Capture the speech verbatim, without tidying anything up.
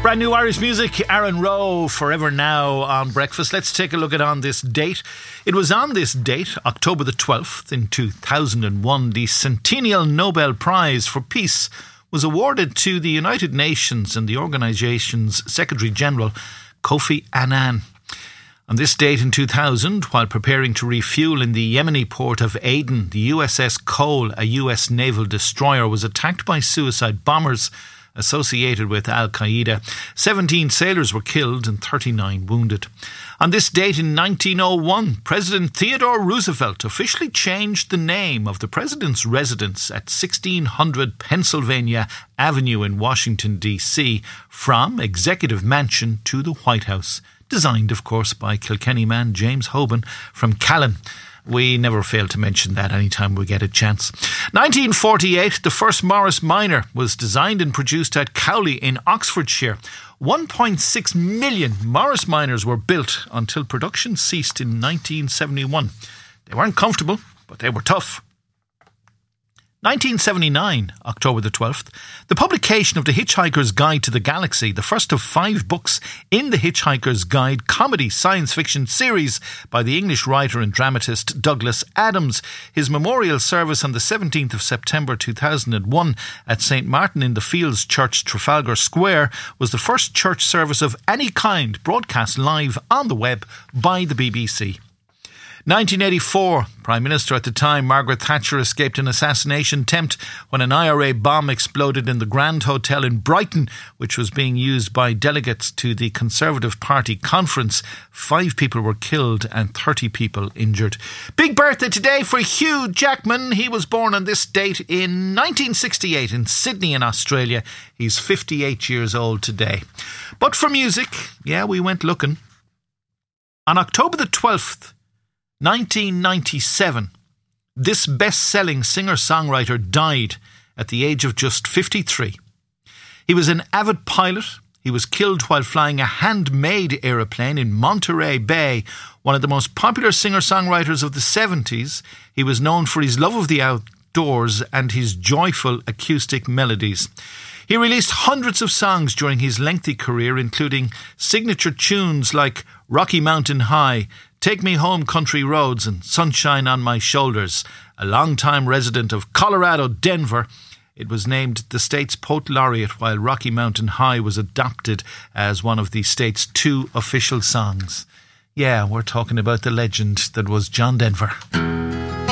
Brand new Irish music, Aaron Rowe, Forever Now on Breakfast. Let's take a look at on this date. It was on this date, October the twelfth in two thousand one, the Centennial Nobel Prize for Peace was awarded to the United Nations and the organisation's Secretary-General, Kofi Annan. On this date in two thousand, while preparing to refuel in the Yemeni port of Aden, the U S S Cole, a U S naval destroyer, was attacked by suicide bombers associated with Al-Qaeda. seventeen sailors were killed and thirty-nine wounded. On this date in nineteen oh one, President Theodore Roosevelt officially changed the name of the president's residence at sixteen hundred Pennsylvania Avenue in Washington, D C from Executive Mansion to the White House, designed, of course, by Kilkenny man James Hoban from Callan. We never fail to mention that anytime we get a chance. nineteen forty-eight, the first Morris Minor was designed and produced at Cowley in Oxfordshire. one point six million Morris Minors were built until production ceased in nineteen seventy-one. They weren't comfortable, but they were tough. nineteen seventy-nine, October the twelfth, the publication of The Hitchhiker's Guide to the Galaxy, the first of five books in The Hitchhiker's Guide comedy science fiction series by the English writer and dramatist Douglas Adams. His memorial service on the seventeenth of September two thousand one at Saint Martin in the Fields Church, Trafalgar Square, was the first church service of any kind broadcast live on the web by the B B C. nineteen eighty-four, Prime Minister at the time, Margaret Thatcher, escaped an assassination attempt when an I R A bomb exploded in the Grand Hotel in Brighton, which was being used by delegates to the Conservative Party conference. Five people were killed and thirty people injured. Big birthday today for Hugh Jackman. He was born on this date in nineteen sixty-eight in Sydney in Australia. He's fifty-eight years old today. But for music, yeah, we went looking. On October the twelfth, nineteen ninety-seven, this best-selling singer-songwriter died at the age of just fifty-three. He was an avid pilot. He was killed while flying a handmade aeroplane in Monterey Bay. One of the most popular singer-songwriters of the seventies, he was known for his love of the outdoors and his joyful acoustic melodies. He released hundreds of songs during his lengthy career, including signature tunes like Rocky Mountain High, Take Me Home Country Roads and Sunshine on My Shoulders. A long-time resident of Colorado, Denver, it was named the state's Poet Laureate, while Rocky Mountain High was adopted as one of the state's two official songs. Yeah, we're talking about the legend that was John Denver.